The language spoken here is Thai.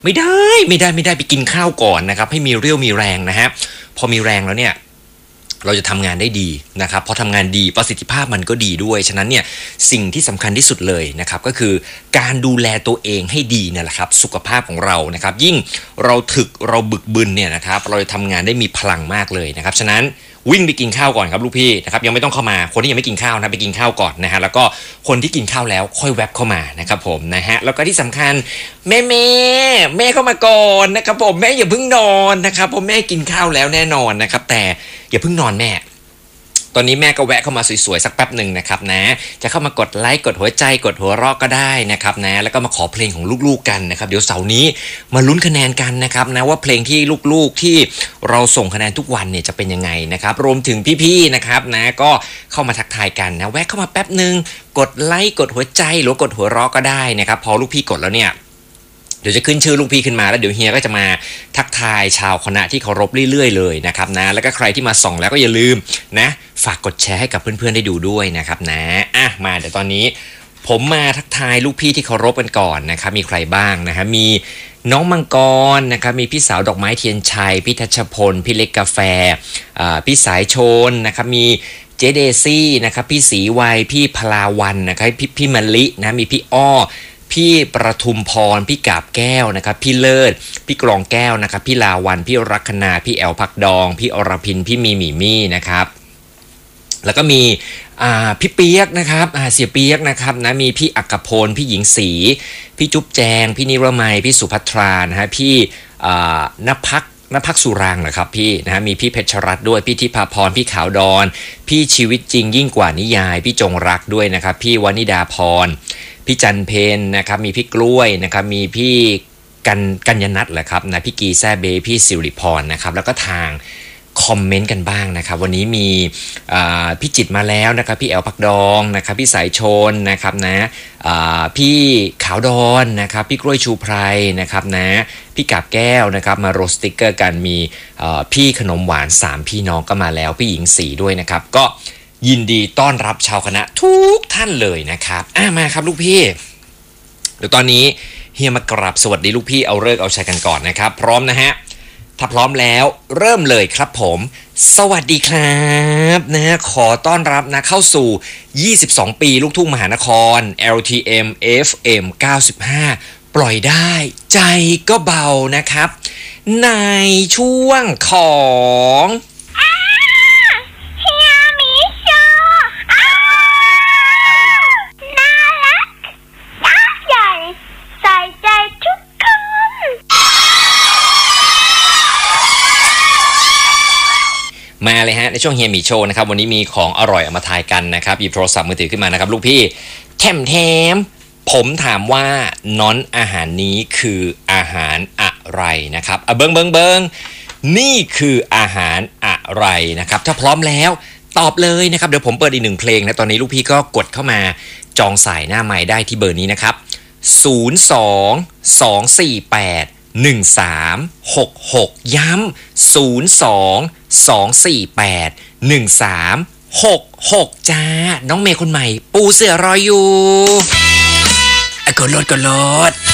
ไม่ได้ไปกินข้าวก่อนนะครับให้มีเรี่ยวมีแรงนะฮะพอมีแรงแล้วเนี่ยเราจะทำงานได้ดีนะครับพอทำงานดีประสิทธิภาพมันก็ดีด้วยฉะนั้นเนี่ยสิ่งที่สำคัญที่สุดเลยนะครับก็คือการดูแลตัวเองให้ดีเนี่ยแหละครับสุขภาพของเรานะครับยิ่งเราถึกเราบึกบึนเนี่ยนะครับเราจะทำงานได้มีพลังมากเลยนะครับฉะนั้นวิ่งไปกินข้าวก่อนครับลูกพี่นะครับยังไม่ต้องเข้ามาคนที่ยังไม่กินข้าวนะไปกินข้าวก่อนนะฮะแล้วก็คนที่กินข้าวแล้วค่อยแวบเข้ามานะครับผมนะฮะแล้วก็ที่สำคัญแม่เข้ามาก่อนนะครับผมแม่อย่าเพิ่งนอนนะครับผมแม่กินข้าวแล้วแน่นอนนะครับแต่อย่าเพิ่งนอนแม่ตอนนี้แม่ก็แวะเข้ามาสวยๆสักแป๊บหนึ่งนะครับนะจะเข้ามากดไลค์กดหัวใจกดหัวเราะก็ได้นะครับนะแล้วก็มาขอเพลงของลูกๆกันนะครับเดี๋ยวเสาร์นี้มาลุ้นคะแนนกันนะครับนะว่าเพลงที่ลูกๆที่เราส่งคะแนนทุกวันเนี่ยจะเป็นยังไงนะครับรวมถึงพี่ๆนะครับนะก็เข้ามาทักทายกันนะแวะเข้ามาแป๊บหนึ่งกดไลค์กดหัวใจหรือกดหัวเราะก็ได้นะครับพอลูกพี่กดแล้วเนี่ยเดี๋ยวจะขึ้นชื่อลูกพี่ขึ้นมาแล้วเดี๋ยวเฮียก็จะมาทักทายชาวคณะที่เคารพเรื่อยๆเลยนะครับนะแล้วก็ใครที่มาส่องแล้วก็อย่าลืมนะฝากกดแชร์ให้กับเพื่อนๆได้ดูด้วยนะครับนะมาเดี๋ยวตอนนี้ผมมาทักทายลูกพี่ที่เคารพกันก่อนนะครับมีใครบ้างนะครับมีน้องมังกรนะครับมีพี่สาวดอกไม้เทียนชัยพี่ทัชพลพี่เล็กกาแฟพี่สายชนนะครับมีเจเดซี่นะครับพี่ศรีวัยพี่พลาวันนะครับพี่มะลินะมีพี่อ้อพี่ประทุมพรพี่กาบแก้วนะครับพี่เลิศพี่กรองแก้วนะครับพี่ลาวันพี่รักคณาพี่แอลพักดองพี่อรพินพี่มีหมี่นะครับแล้วก็มีพี่เปียกนะครับเสียเปียกนะครับนะมีพี่อักพลพี่หญิงศรีพี่จุ๊บแจงพี่นิรมัยพี่สุภัทรานะฮะพี่ณภักสุรางค์นะครับพี่นะฮะมีพี่เพชรรัตน์ด้วยพี่ทิพาพรพี่ขาวดอนพี่ชีวิตจริงยิ่งกว่านิยายพี่จงรักด้วยนะครับพี่วนิดาพรพี่จันเพนนะครับมีพี่กล้วยนะครับมีพี่กัญญนัทแหละครับนะพี่กีแซ่เบพี่สิริพรนะครับแล้วก็ทางคอมเมนต์กันบ้างนะครับวันนี้มีพี่จิตมาแล้วนะครับพี่แอลพักดองนะครับพี่สายชนนะครับนะพี่ขาวดอนนะครับพี่กล้วยชูไพรนะครับนะพี่กาบแก้วนะครับมาโรสติกเกอร์กันมีพี่ขนมหวาน3พี่น้องก็มาแล้วพี่หญิงสีด้วยนะครับก็ยินดีต้อนรับชาวคณะทุกท่านเลยนะครับมาครับลูกพี่เดี๋ยวตอนนี้เฮียมากราบสวัสดีลูกพี่เอาเลิกเอาชัยกันก่อนนะครับพร้อมนะฮะถ้าพร้อมแล้วเริ่มเลยครับผมสวัสดีครับนะขอต้อนรับนะเข้าสู่22ปีลูกทุ่งมหานคร LTM FM 95ปล่อยได้ใจก็เบานะครับในช่วงของมาเลยฮะในช่วงเฮียหมีโชว์นะครับวันนี้มีของอร่อยเอามาทายกันนะครับหยิบโทรศัพท์มือถือขึ้นมานะครับลูกพี่แถมผมถามว่าน้อนอาหารนี้คืออาหารอะไรนะครับเบิ้งนี่คืออาหารอะไรนะครับถ้าพร้อมแล้วตอบเลยนะครับเดี๋ยวผมเปิดอีก1เพลงนะตอนนี้ลูกพี่ก็กดเข้ามาจองสายหน้าไมค์ได้ที่เบอร์นี้นะครับ02248 1366ย้ำ02248 1366จ้าน้องเมย์คนใหม่ปูเสือรออยู่กดโหลด